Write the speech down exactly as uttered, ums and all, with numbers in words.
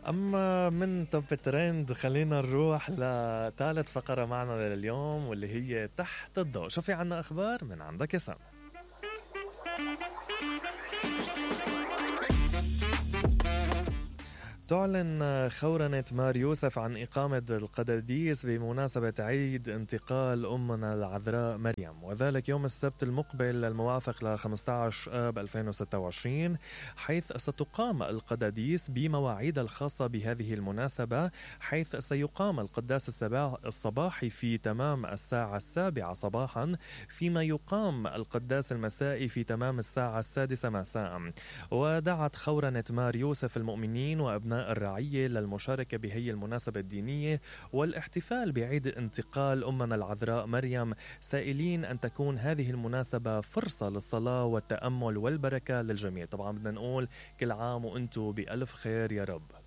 أما من توب ترند خلينا نروح لثالث فقرة معنا لليوم واللي هي تحت الضوء. شو في عنا أخبار من عندك يا سام؟ تعلن خورنة مار يوسف عن إقامة القداديس بمناسبة عيد انتقال أمنا العذراء مريم، وذلك يوم السبت المقبل الموافق ل خمسة عشر آب ألفين وستة وعشرين، حيث ستقام القداديس بمواعيد الخاصة بهذه المناسبة، حيث سيقام القداس الصباحي في تمام الساعة السابعة صباحا، فيما يقام القداس المسائي في تمام الساعة السادسة مساء. ودعت خورنة مار يوسف المؤمنين وأبناء الرعية للمشاركة بهي المناسبة الدينية والاحتفال بعيد انتقال أمنا العذراء مريم، سائلين أن تكون هذه المناسبة فرصة للصلاة والتأمل والبركة للجميع. طبعا بدنا نقول كل عام وأنتم بألف خير يا رب.